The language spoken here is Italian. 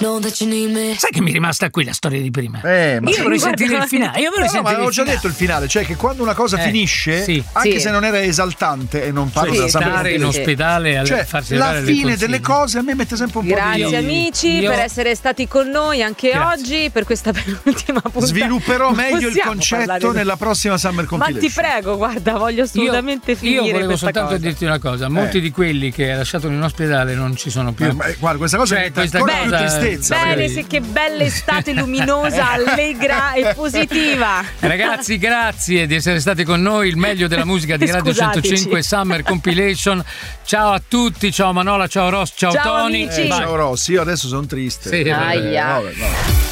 Know that you need me. Sai che mi è rimasta qui la storia di prima? Ma io vorrei sentire il finale. Io vorrei sentire ma avevo già detto il finale, cioè che quando una cosa finisce, anche se non era esaltante, e non parlo da stare in ospedale, cioè, farsi la fine delle cose a me mette sempre un po' di... Grazie amici per essere stati con noi anche oggi per questa penultima puntata. Svilupperò meglio il concetto nella prossima Summer Compilation. Ma ti prego, guarda, voglio assolutamente finire. Io volevo soltanto dirti una cosa: molti di quelli che hai lasciato in ospedale non ci sono più. Guarda, questa cosa è ancora più tristezza. Bene, sì, che bella estate luminosa, allegra e positiva. Ragazzi, grazie di essere stati con noi. Il meglio della musica di Radio 105 Summer Compilation. Ciao a tutti, ciao Manola, ciao Ross, ciao Tony. Amici. Ciao Ross, io adesso sono triste. Aia. Vabbè.